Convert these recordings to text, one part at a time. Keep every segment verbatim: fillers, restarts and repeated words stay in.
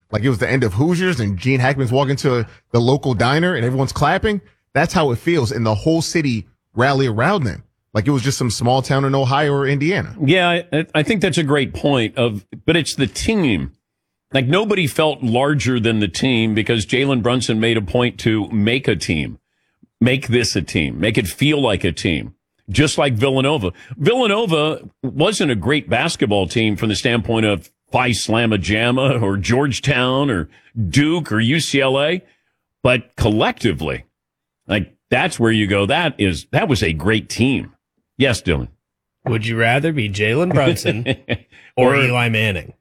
like it was the end of Hoosiers and Gene Hackman's walking to the local diner and everyone's clapping. That's how it feels. And the whole city rally around them. Like it was just some small town in Ohio or Indiana. Yeah, I, I think that's a great point of, but it's the team. Like nobody felt larger than the team because Jalen Brunson made a point to make a team, make this a team, make it feel like a team. Just like Villanova. Villanova wasn't a great basketball team from the standpoint of Phi Slamma Jamma or Georgetown or Duke or U C L A, but collectively, like that's where you go. That is, that was a great team. Yes, Dylan. Would you rather be Jalen Brunson or, or Eli Manning?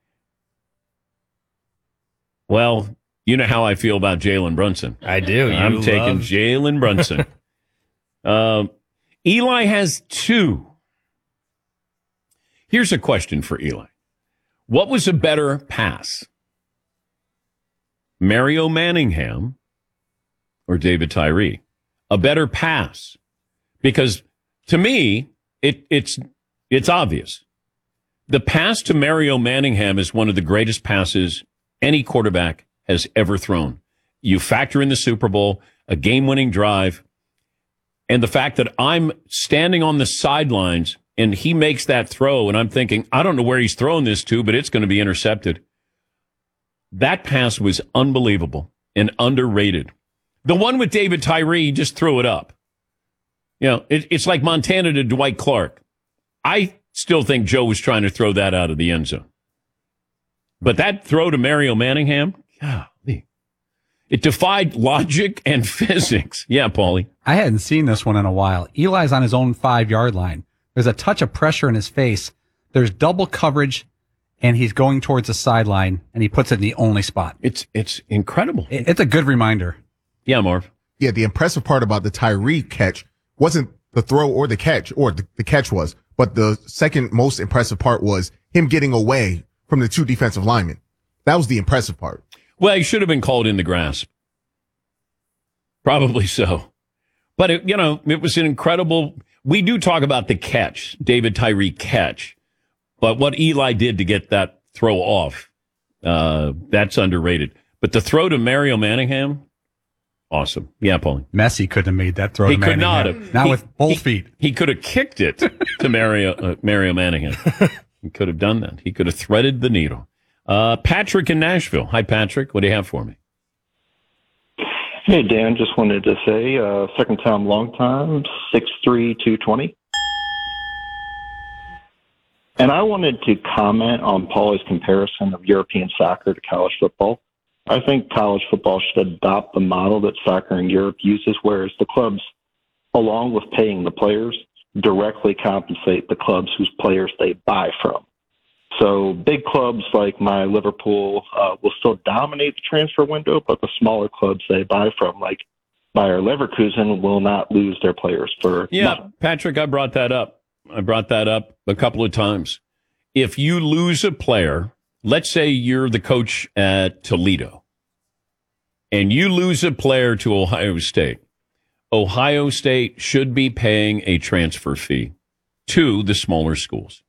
Well, you know how I feel about Jalen Brunson. I do. You I'm love... taking Jalen Brunson. um, Eli has two. Here's a question for Eli. What was a better pass? Mario Manningham or David Tyree? A better pass. Because to me, it, it's it's obvious. The pass to Mario Manningham is one of the greatest passes any quarterback has ever thrown. You factor in the Super Bowl, a game-winning drive, and the fact that I'm standing on the sidelines and he makes that throw, and I'm thinking, I don't know where he's throwing this to, but it's going to be intercepted. That pass was unbelievable and underrated. The one with David Tyree, he just threw it up. You know, it, it's like Montana to Dwight Clark. I still think Joe was trying to throw that out of the end zone. But that throw to Mario Manningham, golly, it defied logic and physics. Yeah, Paulie. I hadn't seen this one in a while. Eli's on his own five-yard line. There's a touch of pressure in his face. There's double coverage, and he's going towards the sideline, and he puts it in the only spot. It's it's incredible. It, it's a good reminder. Yeah, Marv. Yeah, the impressive part about the Tyree catch wasn't the throw or the catch, or the, the catch was, but the second most impressive part was him getting away from the two defensive linemen. That was the impressive part. Well, he should have been called in the grasp. Probably so. But, it, you know, it was an incredible... We do talk about the catch, David Tyree catch, but what Eli did to get that throw off, uh, that's underrated. But the throw to Mario Manningham, awesome. Yeah, Paulie. Messi couldn't have made that throw he to could Manningham. not have. Not he, with both he, feet. He could have kicked it to Mario, uh, Mario Manningham. He could have done that. He could have threaded the needle. Uh, Patrick in Nashville. Hi, Patrick. What do you have for me? Hey, Dan. Just wanted to say, uh, second time, long time, six three, two twenty. And I wanted to comment on Paulie's comparison of European soccer to college football. I think college football should adopt the model that soccer in Europe uses, whereas the clubs, along with paying the players, directly compensate the clubs whose players they buy from. So big clubs like my Liverpool uh, will still dominate the transfer window, but the smaller clubs they buy from, like Bayer Leverkusen, will not lose their players for Yeah, nothing. Patrick, I brought that up. I brought that up a couple of times. If you lose a player, let's say you're the coach at Toledo, and you lose a player to Ohio State, Ohio State should be paying a transfer fee to the smaller schools.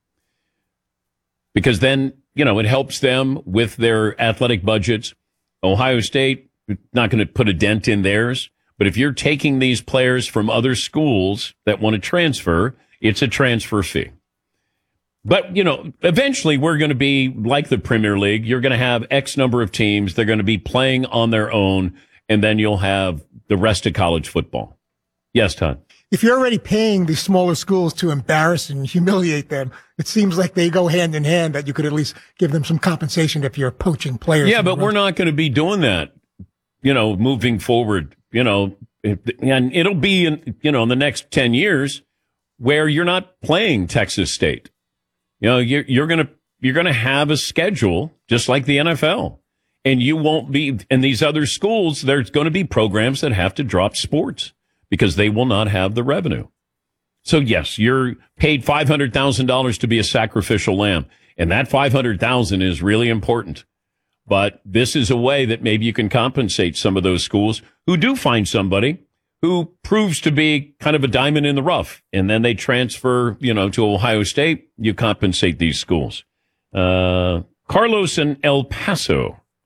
Because then, you know, it helps them with their athletic budgets. Ohio State, not going to put a dent in theirs. But if you're taking these players from other schools that want to transfer, it's a transfer fee. But, you know, eventually we're going to be like the Premier League. You're going to have X number of teams. They're going to be playing on their own. And then you'll have the rest of college football. Yes, Todd. If you're already paying the smaller schools to embarrass and humiliate them, it seems like they go hand in hand, that you could at least give them some compensation if you're poaching players. Yeah, but we're not going to be doing that, you know, moving forward, you know, and it'll be, in, you know, in the next ten years where you're not playing Texas State. You know, you're, you're going to, you're going to have a schedule just like the N F L, and you won't be in these other schools. There's going to be programs that have to drop sports because they will not have the revenue. So yes, you're paid five hundred thousand dollars to be a sacrificial lamb, and that five hundred thousand dollars is really important. But this is a way that maybe you can compensate some of those schools who do find somebody who proves to be kind of a diamond in the rough, and then they transfer, you know, to Ohio State. You compensate these schools. Uh, Carlos in El Paso.